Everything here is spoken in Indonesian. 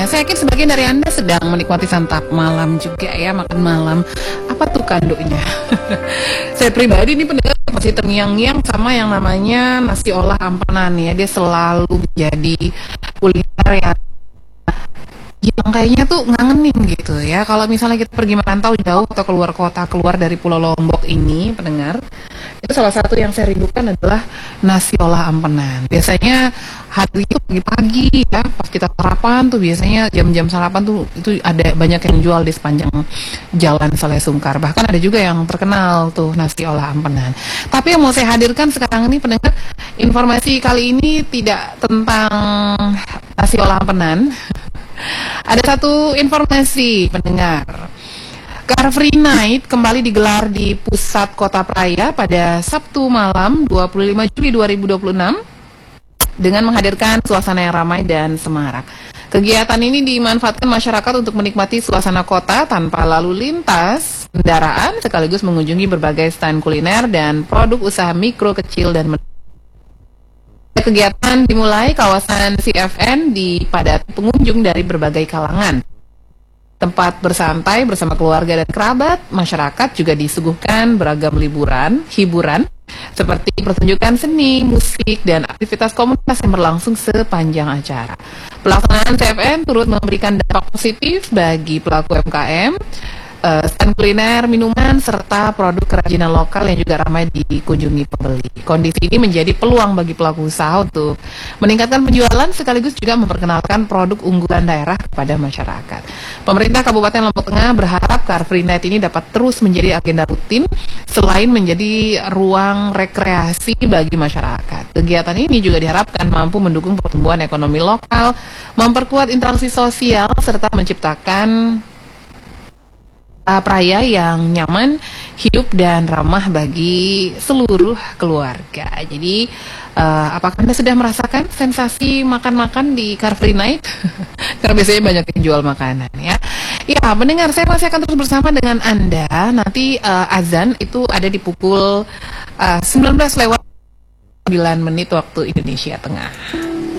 Saya yakin sebagian dari Anda sedang menikmati santap malam juga ya, makan malam. Apa tuh kandungnya? Saya pribadi ini pendengar masih terngiang-ngiang sama yang namanya nasi olah ampenan ya. Dia selalu menjadi kuliner yang kayaknya tuh ngangenin gitu ya. Kalau misalnya kita pergi merantau jauh atau keluar kota, keluar dari Pulau Lombok ini, pendengar, itu salah satu yang saya rindukan adalah nasi olah ampenan. Biasanya hari itu pagi-pagi ya, pas kita sarapan tuh biasanya jam-jam sarapan tuh itu ada banyak yang jual di sepanjang Jalan Saleh Sungkar. Bahkan ada juga yang terkenal tuh nasi olah ampenan. Tapi yang mau saya hadirkan sekarang ini pendengar, informasi kali ini tidak tentang nasi olah ampenan. Ada satu informasi pendengar. Car Free Night kembali digelar di pusat Kota Praia pada Sabtu malam 25 Juli 2026 dengan menghadirkan suasana yang ramai dan semarak. Kegiatan ini dimanfaatkan masyarakat untuk menikmati suasana kota tanpa lalu lintas kendaraan sekaligus mengunjungi berbagai stand kuliner dan produk usaha mikro, kecil, dan menengah. Kegiatan dimulai kawasan CFN dipadati pengunjung dari berbagai kalangan. Tempat bersantai bersama keluarga dan kerabat, masyarakat juga disuguhkan beragam hiburan seperti pertunjukan seni, musik, dan aktivitas komunitas yang berlangsung sepanjang acara. Pelaksanaan CFN turut memberikan dampak positif bagi pelaku UMKM, stand kuliner, minuman, serta produk kerajinan lokal yang juga ramai dikunjungi pembeli. Kondisi ini menjadi peluang bagi pelaku usaha untuk meningkatkan penjualan sekaligus juga memperkenalkan produk unggulan daerah kepada masyarakat. Pemerintah Kabupaten Lombok Tengah berharap Car Free Night ini dapat terus menjadi agenda rutin selain menjadi ruang rekreasi bagi masyarakat. Kegiatan ini juga diharapkan mampu mendukung pertumbuhan ekonomi lokal, memperkuat interaksi sosial, serta menciptakan Praia yang nyaman, hidup, dan ramah bagi seluruh keluarga. Jadi, apakah Anda sudah merasakan sensasi makan-makan di Car Free Night? Karena biasanya banyak yang jual makanan ya. Ya, pendengar, saya masih akan terus bersama dengan Anda. Nanti azan itu ada di pukul 19 lewat 9 menit waktu Indonesia Tengah.